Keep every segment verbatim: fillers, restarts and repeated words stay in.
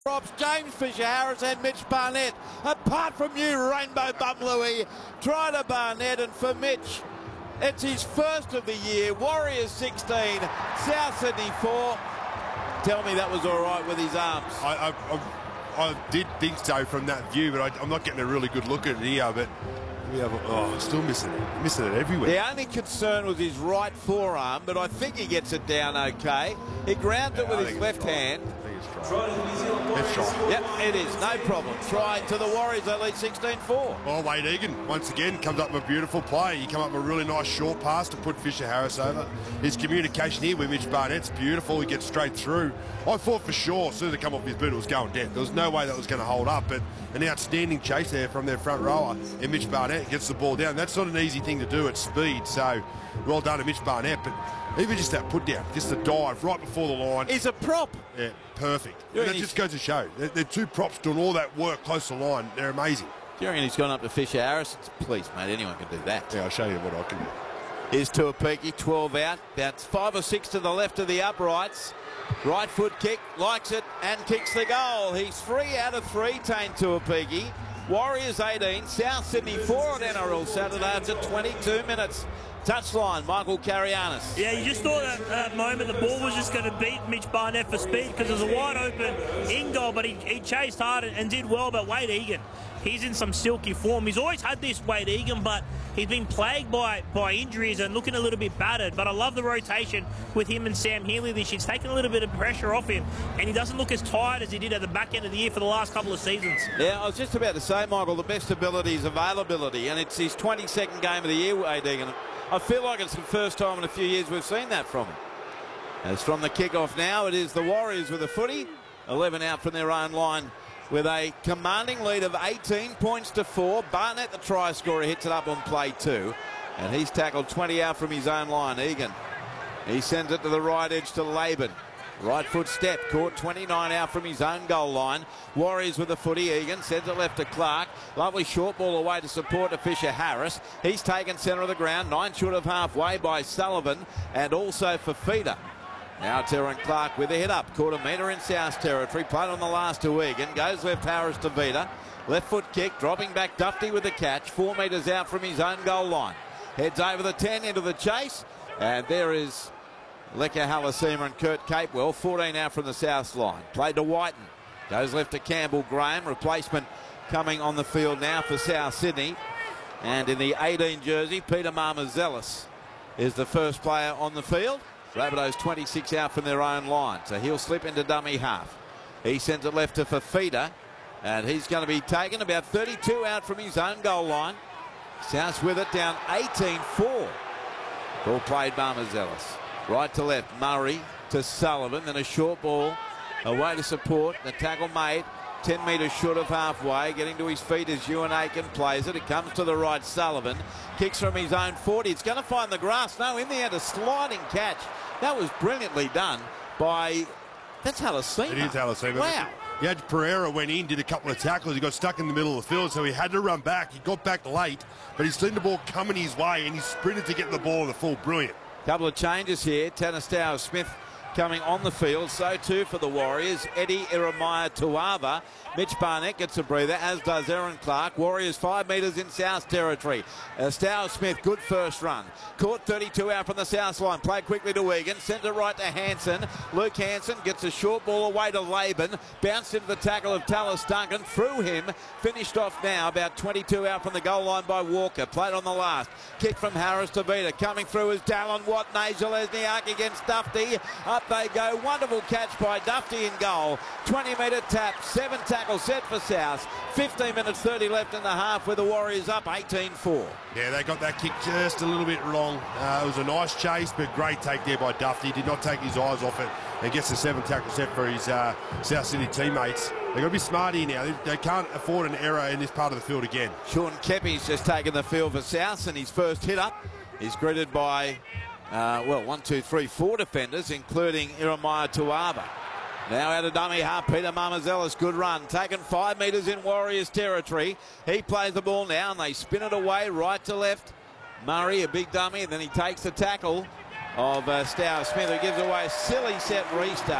Props, James Fisher-Harris and Mitch Barnett. Apart from you, Rainbow Bum Louie. Try to Barnett, and for Mitch, it's his first of the year. Warriors sixteen, South Sydney four. Tell me that was all right with his arms. I, I, I, I did think so from that view, but I, I'm not getting a really good look at it here. But we have, oh, still missing it, missing it everywhere. The only concern was his right forearm, but I think he gets it down okay. He grounds yeah, it with his left hand. Let's try. Yep, it is. No problem. Trying to the Warriors, they lead sixteen four. Oh, Wade Egan, once again, comes up with a beautiful play. He come up with a really nice short pass to put Fisher-Harris over. His communication here with Mitch Barnett's beautiful. He gets straight through. I thought for sure, as soon as it come off his boot, it was going dead. There was no way that was going to hold up, but an outstanding chase there from their front rower. And Mitch Barnett gets the ball down. That's not an easy thing to do at speed, so well done to Mitch Barnett. But even just that put down, just the dive right before the line. He's a prop. Yeah, perfect. And that just goes to show. They're, they're two props doing all that work close to the line. They're amazing. Do you reckon he's gone up to Fisher-Harris? Please, mate, anyone can do that. Yeah, I'll show you what I can do. Here's Tuapiki, twelve out. That's five or six to the left of the uprights. Right foot kick, likes it, and kicks the goal. He's three out of three, Tane Tuapiki. Warriors eighteen, South Sydney four on N R L Saturday after twenty-two minutes. Touchline, Michael Carianis. Yeah, you just thought at that moment the ball was just going to beat Mitch Barnett for speed because it was a wide open in goal, but he, he chased hard and, and did well. But Wade Egan, he's in some silky form. He's always had this, Wade Egan, but he's been plagued by, by injuries and looking a little bit battered. But I love the rotation with him and Sam Healy this year. It's taken a little bit of pressure off him, and he doesn't look as tired as he did at the back end of the year for the last couple of seasons. Yeah, I was just about to say, Michael, the best ability is availability, and it's his twenty-second game of the year, Wade Egan. I feel like it's the first time in a few years we've seen that from him. As from the kickoff now, it is the Warriors with a footy. eleven out from their own line with a commanding lead of eighteen points to four. Barnett, the try scorer, hits it up on play two. And he's tackled twenty out from his own line. Egan, he sends it to the right edge to Laban. Right foot step, caught twenty-nine out from his own goal line. Warriors with the footy. Egan sends it left to Clark. Lovely short ball away to support to Fisher-Harris. He's taken centre of the ground, nine short of halfway by Sullivan and also for Feeder. Now Terran Clark with a hit up. Caught a metre in South territory. Played on the last to Egan. Goes left Harris to Vida. Left foot kick. Dropping back Dufty with the catch. Four metres out from his own goal line. Heads over the ten into the chase. And there is Leka Halasima and Kurt Capewell. fourteen out from the south line. Played to Whiten. Goes left to Campbell Graham. Replacement coming on the field now for South Sydney. And in the eighteen jersey, Peter Marmazelis is the first player on the field. Rabbitohs twenty-six out from their own line. So he'll slip into dummy half. He sends it left to Fafita. And he's going to be taken about thirty-two out from his own goal line. South with it down eighteen four. Ball played Marmazelis. Right to left, Murray to Sullivan. Then a short ball away to support. The tackle made. ten metres short of halfway. Getting to his feet as Ewan Aiken plays it. It comes to the right, Sullivan. Kicks from his own forty. It's going to find the grass. No, in the end, a sliding catch. That was brilliantly done by... That's Halasima. It is Halasima. Wow. Yeah, Pereira went in, did a couple of tackles. He got stuck in the middle of the field, so he had to run back. He got back late, but he's seen the ball coming his way, and he sprinted to get the ball in the full. Brilliant. Couple of changes here. Tanastow Smith coming on the field. So too for the Warriors. Eddie Iremaya Tuava. Mitch Barnett gets a breather, as does Aaron Clark. Warriors five metres in South territory. Uh, Stow Smith, good first run. Caught thirty-two out from the south line. Played quickly to Egan. Sent it right to Hansen. Luke Hansen gets a short ball away to Laban. Bounced into the tackle of Tallis Duncan. Through him. Finished off now about twenty-two out from the goal line by Walker. Played on the last. Kick from Harris to Vida. Coming through is Dallin Watt. Nigel Lesniak against Dufty. Up they go. Wonderful catch by Dufty in goal. twenty metre tap. Seven tackles set for South. fifteen minutes thirty left in the half with the Warriors up eighteen four. Yeah, they got that kick just a little bit wrong. Uh, it was a nice chase, but great take there by Dufty. Did not take his eyes off it and gets the seven tackle set for his uh, South Sydney teammates. They've got to be smart here now. They, they can't afford an error in this part of the field again. Sean Kepi's just taken the field for South, and his first hit up is greeted by, uh, well, one, two, three, four defenders, including Iremaya Tuava. Now out of dummy half, Peter Marmazelis, good run. Taken five metres in Warriors territory. He plays the ball now, and they spin it away right to left. Murray, a big dummy, and then he takes the tackle of uh, Stow Smith, who gives away a silly set restart.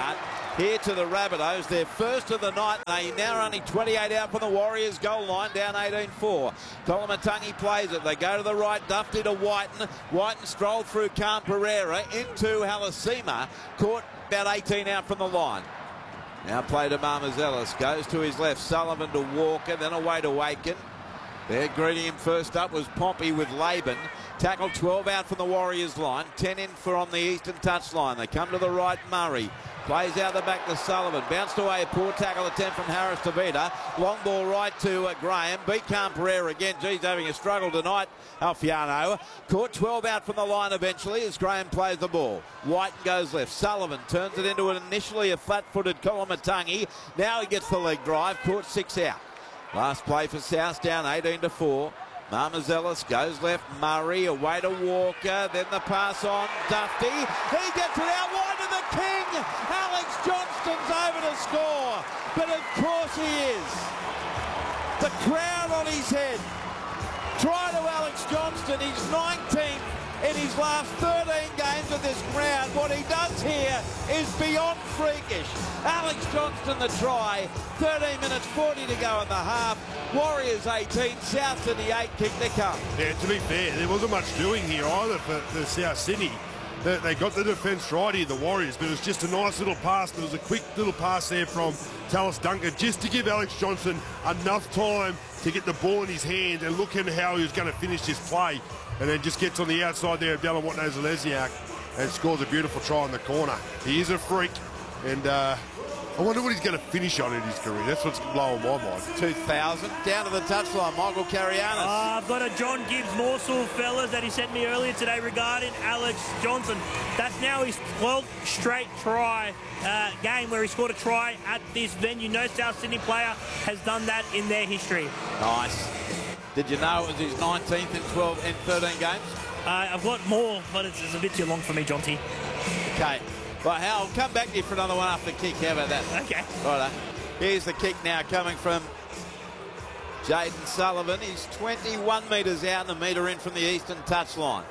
here to the Rabbitohs. Their first of the night. They now are only twenty-eight out from the Warriors goal line, down eighteen four. Koloamatangi plays it. They go to the right. Dufty to Whiten. Whiten strolled through Khan Pereira into Halasima. Caught about eighteen out from the line. Now play to Marmazelis. Goes to his left. Sullivan to Walker. Then away to Aiken. There greeting him first up was Pompey with Laban. Tackle twelve out from the Warriors line. ten in for on the eastern touchline. They come to the right. Murray plays out the back to Sullivan. Bounced away. A poor tackle attempt from Harris to Vida. Long ball right to uh, Graham. Beat Khan Pereira again. Geez, having a struggle tonight. Alfiano caught twelve out from the line eventually as Graham plays the ball. White goes left. Sullivan turns it into an initially a flat-footed Koloamatangi. Now he gets the leg drive. Caught six out. Last play for South, down eighteen to four. Marmazelis goes left. Murray away to Walker. Then the pass on Dufty. He gets it out wide to the king. Alex Johnston's over to score. But of course he is. The crowd on his head. Try to Alex Johnston. He's nineteenth in his last thirteen games of this ground. What he does here is beyond freakish. Alex Johnston the try. thirteen minutes forty to go in the half. Warriors eighteen, South Sydney eight, kick to come. Yeah, to be fair, there wasn't much doing here either for, for South Sydney. They, they got the defence right here, the Warriors, but it was just a nice little pass. There was a quick little pass there from Tallis Duncan just to give Alex Johnston enough time to get the ball in his hand and look at how he was going to finish this play. And then just gets on the outside there of Delawatno-Zalesiak and scores a beautiful try in the corner. He is a freak, and uh, I wonder what he's going to finish on in his career. That's what's blowing my mind. two thousand, down to the touchline, Michael Carianis. Uh, I've got a John Gibbs morsel, fellas, that he sent me earlier today regarding Alex Johnson. That's now his twelfth straight try uh, game where he scored a try at this venue. No South Sydney player has done that in their history. Nice. Did you know it was his nineteenth in twelve in thirteen games? Uh, I've got more, but it's, it's a bit too long for me, Jonty. Okay. Right, Hal, I'll come back to you for another one after the kick. How about that? Okay. Right. Here's the kick now coming from Jaden Sullivan. He's twenty-one metres out and a metre in from the eastern touchline.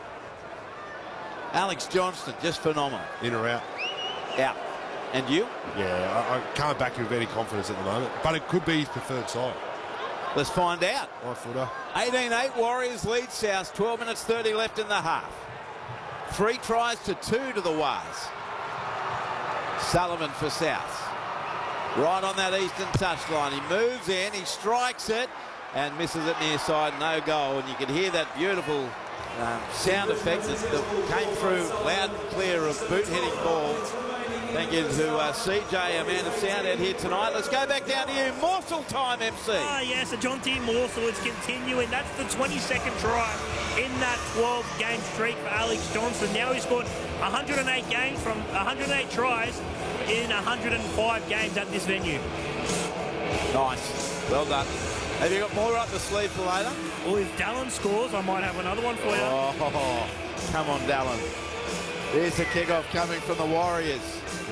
Alex Johnston, just phenomenal. In or out? Out. And you? Yeah, I, I can't back him with any confidence at the moment, but it could be his preferred side. Let's find out. Right footer. eighteen eight, Warriors lead South. twelve minutes thirty left in the half. Three tries to two to the Wars. Sullivan for South. Right on that eastern touchline. He moves in, he strikes it, and misses it near side. No goal. And you can hear that beautiful um, sound effect that, that came through loud and clear of boot hitting ball. Thank you to uh, C J, our man of sound out here tonight. Let's go back down to you. Morsel time, M C. Ah, yes, a John T. Morsel is continuing. That's the twenty-second try in that twelve-game streak for Alex Johnston. Now he's scored one hundred eight games from one hundred eight tries in one hundred five games at this venue. Nice. Well done. Have you got more up the sleeve for later? Well, if Dallin scores, I might have another one for you. Oh, come on, Dallin. There's the kickoff coming from the Warriors.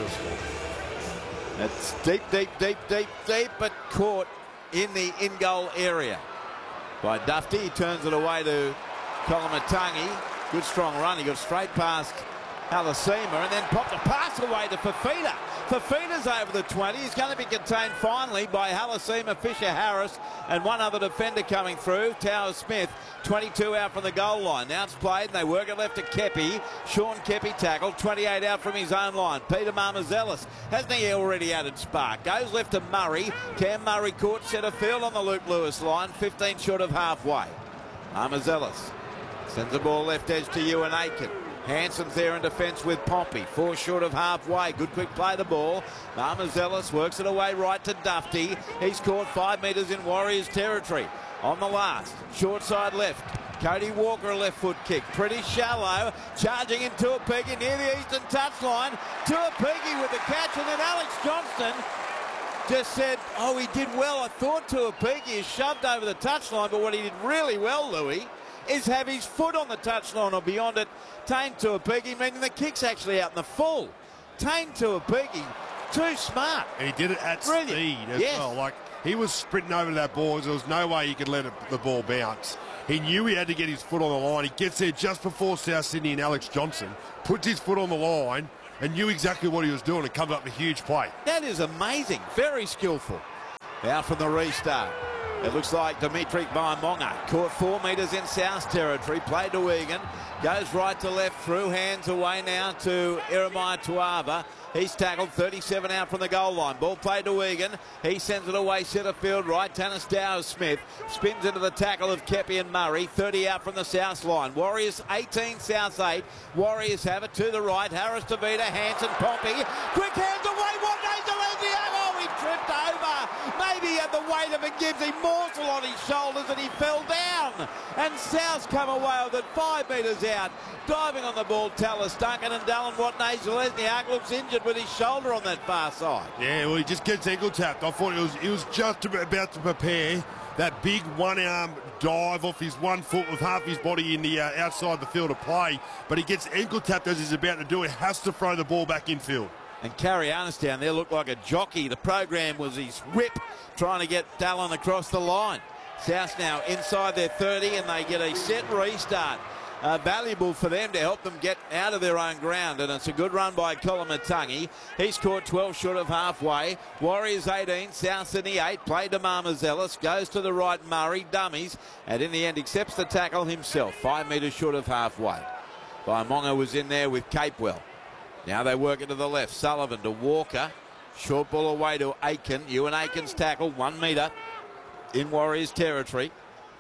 It's deep, deep, deep, deep, deep, but caught in the in-goal area by Dufty. He turns it away to Koloamatangi. Good strong run. He got straight past Halasima and then popped a pass away to Fafita. Fafita's over the twenty. He's going to be contained finally by Halasima, Fisher Harris, and one other defender coming through, Tower Smith. twenty-two out from the goal line. Now it's played and they work it left to Kepi. Sean Kepi tackled. twenty-eight out from his own line. Peter Marmazelis. Hasn't he already added spark? Goes left to Murray. Cam Murray caught centre field on the Luke Lewis line. fifteen short of halfway. Marmazelis sends the ball left edge to Ewan Aiken. Hanson's there in defence with Pompey. Four short of halfway. Good quick play the ball. Marmazelis works it away right to Dufty. He's caught five metres in Warriors territory. On the last. Short side left. Cody Walker a left foot kick. Pretty shallow. Charging in Tuapigi near the eastern touchline. Tuapigi with the catch, and then Alex Johnston just said, oh, he did well. I thought Tuapigi is shoved over the touchline, but what he did really well, Louis, is have his foot on the touchline or beyond it. Tane Tuapigi, meaning the kick's actually out in the full. Tane Tuapigi, too smart. And he did it at Brilliant. speed as Yes. well. Like, he was sprinting over that ball. There was no way he could let it, the ball bounce. He knew he had to get his foot on the line. He gets there just before South Sydney and Alex Johnson, puts his foot on the line, and knew exactly what he was doing and comes up with a huge play. That is amazing. Very skillful. Now from the restart. It looks like Dimitri Vaimonga caught four metres in South territory, played to Egan, goes right to left, through hands away now to Iremaya Tuava. He's tackled, thirty-seven out from the goal line. Ball played to Egan. He sends it away centre field right. Tanner Stowers Smith spins into the tackle of Kepi and Murray. thirty out from the South line. Warriors eighteen, South eight. Warriors have it to the right. Harris Tavita, Hanson, Pompey. Quick hands away. What goes to Leslie? Oh, he tripped over. Maybe he had the weight of a Gibbsy morsel on his shoulders and he fell down. And South's come away with it five metres out. Diving on the ball, Tallis Duncan, and Dallin Watney-Zelezniak looks injured with his shoulder on that far side. Yeah, well, he just gets ankle tapped. I thought he was, he was just about to prepare that big one-arm dive off his one foot with half his body in the uh, outside the field of play, but he gets ankle tapped as he's about to do it. Has to throw the ball back in field. And Carianis down there looked like a jockey. The program was his whip, trying to get Dallin across the line. South now inside their thirty, and they get a set restart. Uh, valuable for them to help them get out of their own ground, and it's a good run by Kolomatangi. He's caught twelve short of halfway. Warriors eighteen, South Sydney eight. Played to Marmazelis, goes to the right, Murray, dummies, and in the end accepts the tackle himself, five metres short of halfway. Vaimonga was in there with Capewell. Now they work it to the left. Sullivan to Walker. Short ball away to Aiken. Ewan Aiken's tackle, one metre in Warriors territory.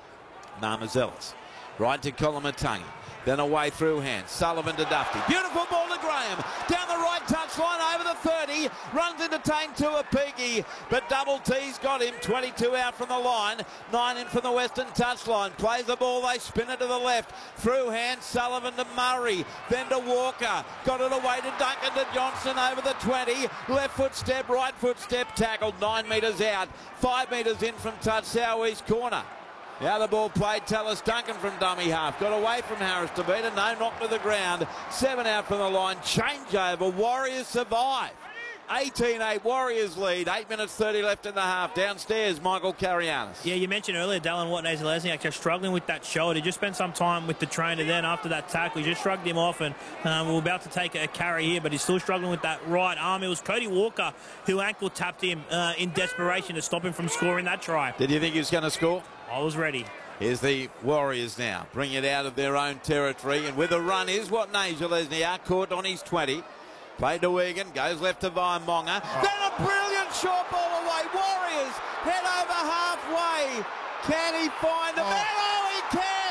Marmazelis. Right to Kolomatangi. Then away through hands. Sullivan to Dufty. Beautiful ball to Graham. Down the right touchline over the thirty. Runs into Tane Tuapigi. But double T's got him. twenty-two out from the line. Nine in from the western touchline. Plays the ball. They spin it to the left. Through hands. Sullivan to Murray. Then to Walker. Got it away to Duncan to Johnson over the twenty. Left foot step. Right foot step. Tackled nine metres out. Five metres in from touch. South East corner. Now the ball played, Tallis Duncan from dummy half. Got away from Harris Tavita, no knock to the ground. Seven out from the line, changeover, Warriors survive. eighteen eight, Warriors lead, eight minutes thirty left in the half. Downstairs, Michael Carianis. Yeah, you mentioned earlier Dallin Watney-Zelezniak just struggling with that shoulder. He just spent some time with the trainer then after that tackle. He just shrugged him off, and um, we we're about to take a carry here, but he's still struggling with that right arm. It was Cody Walker who ankle tapped him uh, in desperation to stop him from scoring that try. Did you think he was going to score? I was ready. Here's the Warriors now. Bring it out of their own territory. And with a run is Watney-Zelezniak, caught on his twenty. Played to Egan, goes left to Vaimonga. Oh. Then a brilliant short ball away. Warriors head over halfway. Can he find him? Oh, oh he can!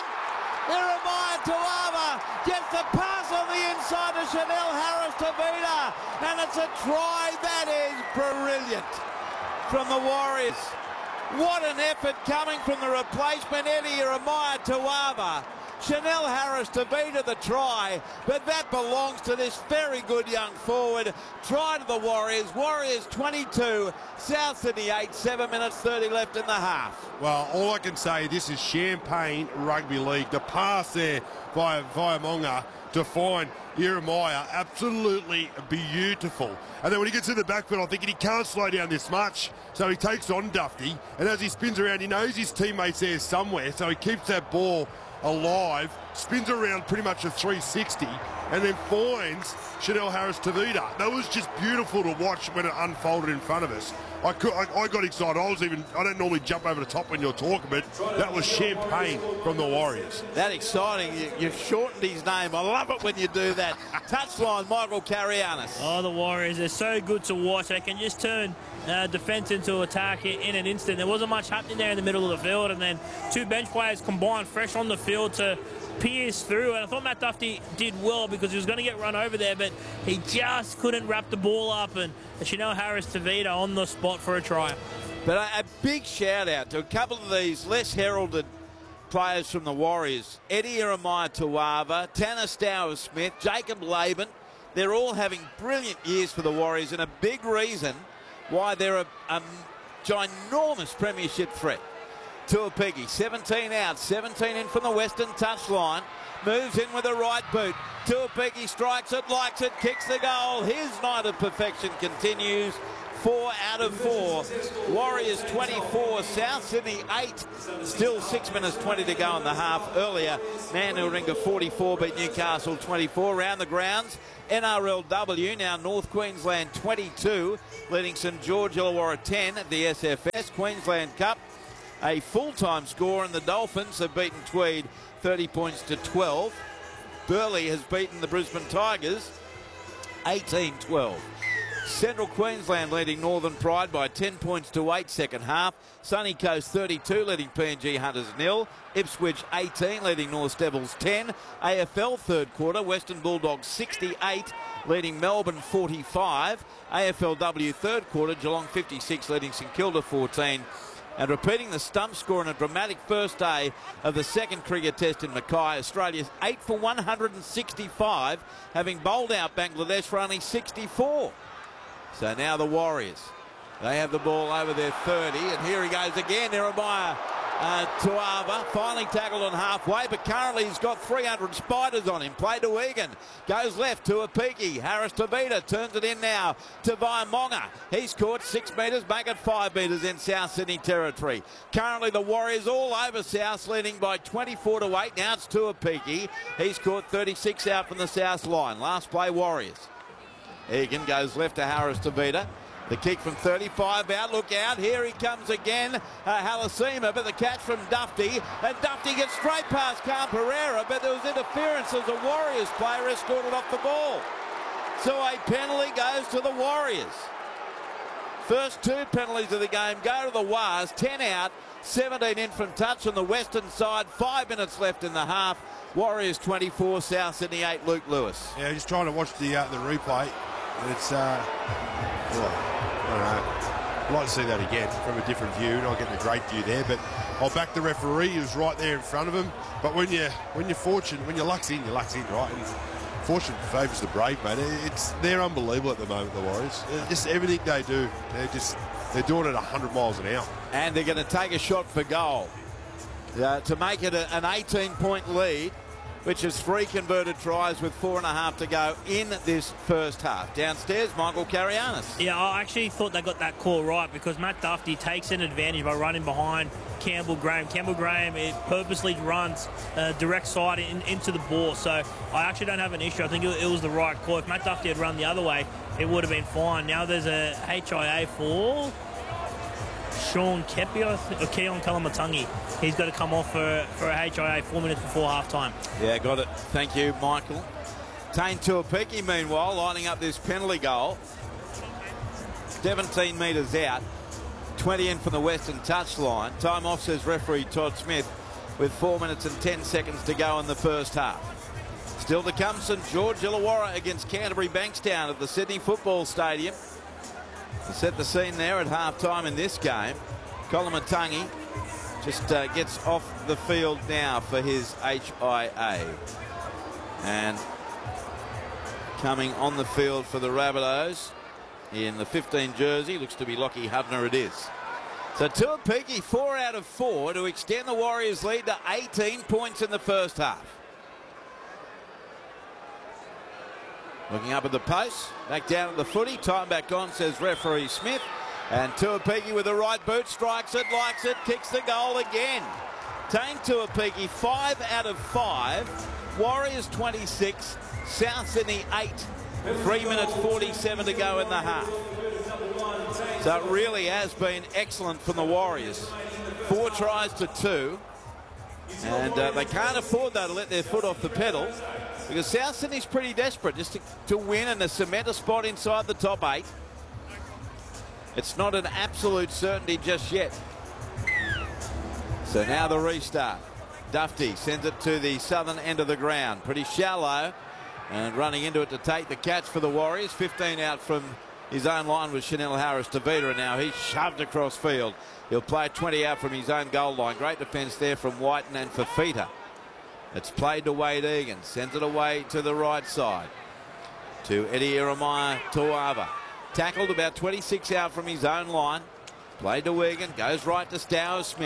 Iremaya Tuava gets the pass on the inside to Chanel Harris Tavita. And it's a try that is brilliant from the Warriors. What an effort coming from the replacement, Eddie Iremaya Tuava. Chanel Harris Tavita the try, but that belongs to this very good young forward. Try to the Warriors. Warriors twenty-two, South Sydney eight, seven minutes thirty left in the half. Well, all I can say, this is Champagne Rugby League. The pass there by Vaimonga to find Iremaya, absolutely beautiful. And then when he gets in the backfield, I'm thinking he can't slow down this much. So he takes on Dufty, and as he spins around, he knows his teammate's there somewhere, so he keeps that ball alive, spins around pretty much a three sixty, and then finds Chanel Harris Tavita. That was just beautiful to watch when it unfolded in front of us. I, could, I, I got excited. I was even, I don't normally jump over the top when you're talking, but that was champagne from the Warriors. That exciting. You, you've shortened his name. I love it when you do that. Touchline, Michael Carianis. Oh, the Warriors, they're so good to watch. They can just turn uh, defence into attack in, in an instant. There wasn't much happening there in the middle of the field, and then two bench players combined fresh on the field to pierce through, and I thought Matt Dufty did well because he was going to get run over there, but he just couldn't wrap the ball up, and Chanel Harris Tavita on the spot for a try. But a, a big shout out to a couple of these less heralded players from the Warriors. Eddie Iremaya Tuava, Tanner Stowers Smith, Jacob Laban. They're all having brilliant years for the Warriors, and a big reason why they're a, a ginormous premiership threat. Tuapigi, seventeen out, seventeen in from the western touchline. Moves in with a right boot. Tuapigi strikes it, likes it, kicks the goal. His night of perfection continues. four out of four. Warriors twenty-four, South Sydney eight. Still six minutes twenty to go in the half. Earlier, Manuringa forty-four beat Newcastle twenty-four. Round the grounds, N R L W, now North Queensland twenty-two, leading St George Illawarra ten at the S F S. Queensland Cup, a full-time score, and the Dolphins have beaten Tweed thirty points to twelve. Burleigh has beaten the Brisbane Tigers eighteen twelve. Central Queensland leading Northern Pride by ten points to eight second half. Sunny Coast thirty-two leading P N G Hunters nil. Ipswich eighteen leading North Devils ten. A F L third quarter, Western Bulldogs sixty-eight leading Melbourne forty-five. A F L W third quarter, Geelong fifty-six leading St Kilda fourteen. And repeating the stump score in a dramatic first day of the second cricket test in Mackay, Australia's eight for one hundred sixty-five, having bowled out Bangladesh for only sixty-four. So now the Warriors, they have the ball over their thirty, and here he goes again, Jeremiah uh, Tuava, finally tackled on halfway, but currently he's got three hundred spiders on him. Play to Egan, goes left to Apiki, Harris Tavita turns it in now to Vaimonga. He's caught six metres, back at five metres in South Sydney territory. Currently the Warriors all over South, leading by twenty-four to eight. Now it's to Apiki. He's caught thirty-six out from the South line. Last play Warriors. Egan goes left to Harris Tavita. The kick from thirty-five out. Look out. Here he comes again. Uh, Halasima, but the catch from Dufty. And Dufty gets straight past Carl Pereira, but there was interference as a Warriors player escorted off the ball. So a penalty goes to the Warriors. First two penalties of the game go to the Wars. ten out, seventeen in from touch on the western side. Five minutes left in the half. Warriors twenty-four, South Sydney eight. Luke Lewis. Yeah, just trying to watch the uh, the replay. And it's, uh, well, I don't know. I'd like to see that again from a different view. Not getting a great view there, but I'll back the referee. He was right there in front of him. But when you when you're fortunate, when your luck's in, your luck's in, right? And fortune favours the brave, mate. It's they're unbelievable at the moment, the Warriors. Just everything they do, they're just they're doing it one hundred miles an hour. And they're going to take a shot for goal uh, to make it a, an eighteen point lead, which is three converted tries with four and a half to go in this first half. Downstairs, Michael Carianis. Yeah, I actually thought they got that call right because Matt Dufty takes an advantage by running behind Campbell Graham. Campbell Graham it purposely runs uh, direct side in, into the ball. So I actually don't have an issue. I think it, it was the right call. If Matt Dufty had run the other way, it would have been fine. Now there's a H I A for Sean Kepi, or Keon Kalamatangi. He's got to come off for, for a H I A four minutes before half-time. Yeah, got it. Thank you, Michael. Tane Tuapiki, meanwhile, lining up this penalty goal. seventeen metres out. twenty in from the western touchline. Time off, says referee Todd Smith, with four minutes and ten seconds to go in the first half. Still to come, St George Illawarra against Canterbury Bankstown at the Sydney Football Stadium. To set the scene there at half-time in this game, Kalamatangi just uh, gets off the field now for his H I A. And coming on the field for the Rabbitohs in the fifteen jersey, looks to be Lockie Hubner it is. So Tuapiki, four out of four to extend the Warriors' lead to eighteen points in the first half. Looking up at the post, back down at the footy, time back on, says referee Smith. And Tuapiki with the right boot, strikes it, likes it, kicks the goal again. Tane Tuapiki, five out of five. Warriors twenty-six, South Sydney eight. Three minutes forty-seven to go in the half. So it really has been excellent from the Warriors. Four tries to two. And uh, they can't afford, though, to let their foot off the pedal, because South Sydney's pretty desperate just to, to win and to cement a spot inside the top eight. It's not an absolute certainty just yet. So now the restart. Dufty sends it to the southern end of the ground. Pretty shallow. And running into it to take the catch for the Warriors. fifteen out from his own line with Chanel Harris Tavita, and now he's shoved across field. He'll play twenty out from his own goal line. Great defence there from Whiten and Fafita. It's played to Wade Egan. Sends it away to the right side. To Eddie Jeremiah Tuava. Tackled about twenty-six out from his own line. Played to Egan. Goes right to Stowers Smith.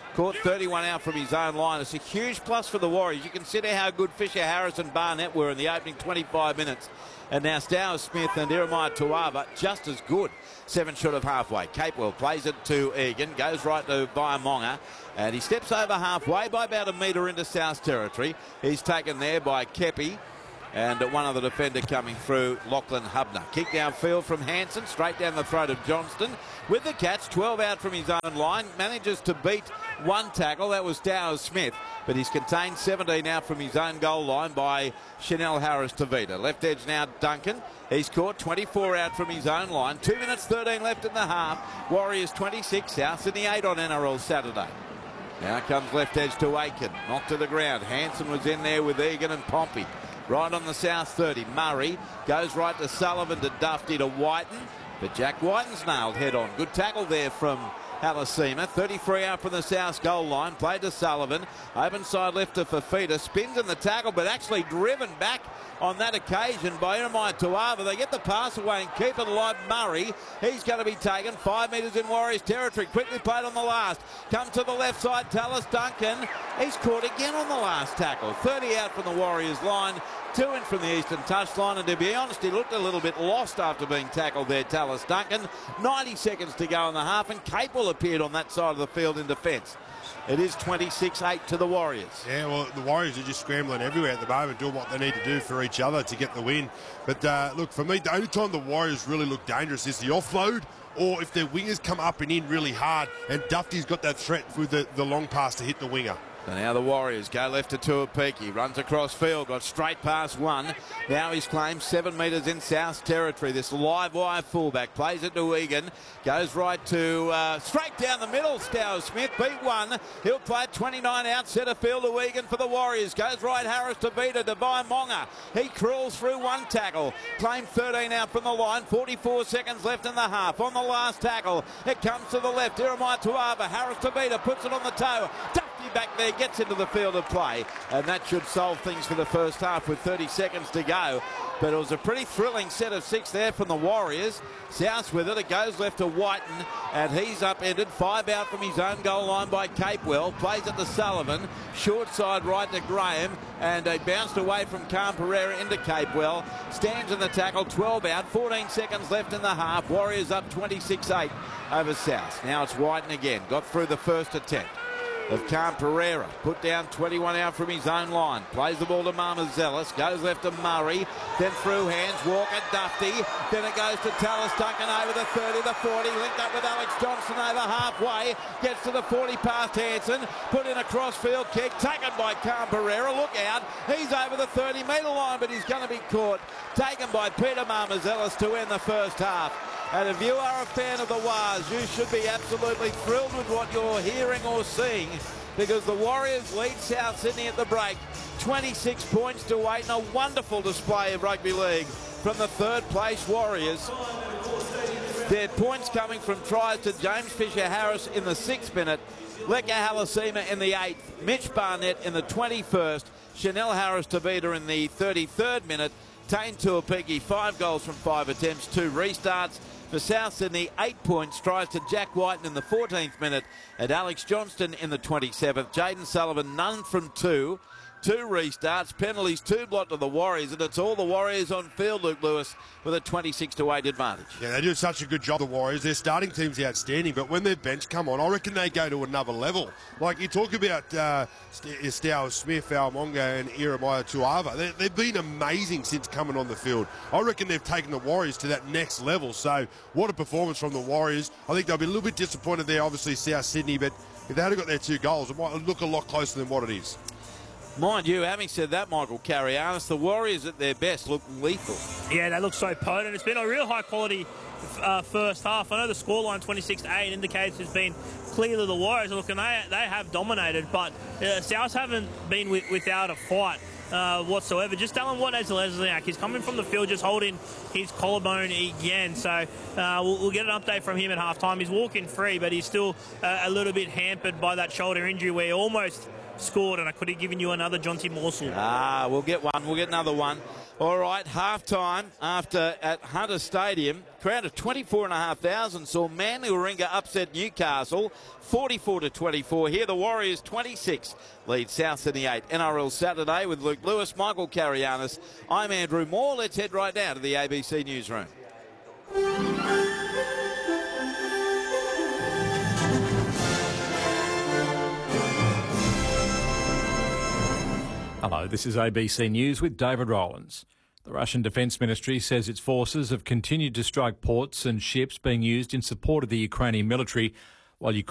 Caught thirty-one out from his own line. It's a huge plus for the Warriors. You consider how good Fisher Harris and Barnett were in the opening twenty-five minutes. And now Stowers Smith and Jeremiah Tuava just as good. Seven short of halfway. Capewell plays it to Egan. Goes right to Vaiamonga. And he steps over halfway by about a metre into South territory. He's taken there by Kepi. And one other defender coming through, Lachlan Hubner. Kick downfield from Hanson, straight down the throat of Johnston. With the catch, twelve out from his own line. Manages to beat one tackle. That was Stowers Smith. But he's contained seventeen out from his own goal line by Chanel Harris-Tavita. Left edge now, Duncan. He's caught twenty-four out from his own line. two minutes thirteen left in the half. Warriors twenty-six, South Sydney eight on N R L Saturday. Now comes left edge to Aiken. Knocked to the ground. Hanson was in there with Egan and Pompey. Right on the South thirty. Murray goes right to Sullivan, to Dufty, to Whiten. But Jack Whiten's nailed head on. Good tackle there from Halasima. thirty-three out from the South goal line. Played to Sullivan. Open side left to Fafita. Spins in the tackle, but actually driven back on that occasion by Jeremiah Tuava. They get the pass away and keep it alive. Murray, he's going to be taken five metres in Warriors territory. Quickly played on the last. Comes to the left side, Tallis Duncan. He's caught again on the last tackle. thirty out from the Warriors line. Two in from the eastern touchline, and to be honest, he looked a little bit lost after being tackled there, Tallis Duncan. ninety seconds to go in the half, and Capewell appeared on that side of the field in defence. It is twenty-six eight to the Warriors. Yeah, well, the Warriors are just scrambling everywhere at the moment, doing what they need to do for each other to get the win. But uh, look, for me, the only time the Warriors really look dangerous is the offload, or if their wingers come up and in really hard, and Dufty's got that threat with the, the long pass to hit the winger. So now the Warriors go left to Tuapiki. Runs across field, got straight past one. Now he's claimed seven metres in South territory. This live wire fullback plays it to Egan. Goes right to uh, straight down the middle. Stowers Smith beat one. He'll play twenty-nine out centre field to Egan for the Warriors. Goes right Harris-Tavita to Vaiamonga. He crawls through one tackle. Claimed thirteen out from the line. forty-four seconds left in the half. On the last tackle, it comes to the left. Jeremiah Tuava. Harris-Tavita puts it on the toe. Dufty back there, gets into the field of play, and that should solve things for the first half with thirty seconds to go. But it was a pretty thrilling set of six there from the Warriors. South with it. It goes left to Whiten, and he's upended. Five out from his own goal line by Capewell. Plays it to Sullivan. Short side right to Graham, and he bounced away from Khan Pereira into Capewell. Stands in the tackle. twelve out. fourteen seconds left in the half. Warriors up twenty-six eight over South. Now it's Whiten again. Got through the first attempt of Khan Pereira. Put down twenty-one out from his own line. Plays the ball to Marmazelis. Goes left to Murray. Then through hands. Walker, Dufty. Then it goes to Tallis Duncan over the thirty, the forty. Linked up with Alex Johnson over halfway. Gets to the forty past Hanson. Put in a crossfield kick. Taken by Khan Pereira. Look out. He's over the thirty metre line, but he's going to be caught. Taken by Peter Marmazelis to end the first half. And if you are a fan of the Wars, you should be absolutely thrilled with what you're hearing or seeing, because the Warriors lead South Sydney at the break, twenty-six points to eight, and a wonderful display of rugby league from the third place Warriors. Their points coming from tries to James Fisher-Harris in the sixth minute, Leka Halasima in the eighth, Mitch Barnett in the twenty-first, Chanel Harris-Tavita in the thirty-third minute, Tane Tuapiki, five goals from five attempts, two restarts. For South Sydney, eight points, tries to Jack Whiten in the fourteenth minute, and Alex Johnston in the twenty-seventh. Jaden Sullivan, none from two. Two restarts, penalties, two blocked to the Warriors, and it's all the Warriors on field, Luke Lewis, with a twenty-six to eight advantage. Yeah, they do such a good job, the Warriors. Their starting team's outstanding, but when their bench come on, I reckon they go to another level. Like, you talk about uh, Stowers Smith, Vaiamonga, and Jeremiah Tuava. They, they've been amazing since coming on the field. I reckon they've taken the Warriors to that next level. So, what a performance from the Warriors. I think they'll be a little bit disappointed there, obviously, South Sydney, but if they had got their two goals, it might look a lot closer than what it is. Mind you, having said that, Michael Carianis, the Warriors at their best look lethal. Yeah, they look so potent. It's been a real high-quality uh, first half. I know the scoreline twenty-six to eight indicates it's been clearly the Warriors. Look, and they, they have dominated, but uh, South haven't been with, without a fight uh, whatsoever. Just Alan Watney-Lesniak, he's coming from the field just holding his collarbone again. So uh, we'll, we'll get an update from him at halftime. He's walking free, but he's still uh, a little bit hampered by that shoulder injury where he almost scored, and I could have given you another Jonty morsel. Ah, we'll get one. We'll get another one. All right, half-time after at Hunter Stadium. Crowd of twenty-four thousand five hundred saw Manly Warringah upset Newcastle forty-four to twenty-four. Here the Warriors twenty-six lead South Sydney eight. N R L Saturday with Luke Lewis, Michael Carianis. I'm Andrew Moore. Let's head right now to the A B C Newsroom. Hello, this is A B C News with David Rowlands. The Russian Defence Ministry says its forces have continued to strike ports and ships being used in support of the Ukrainian military, while Ukraine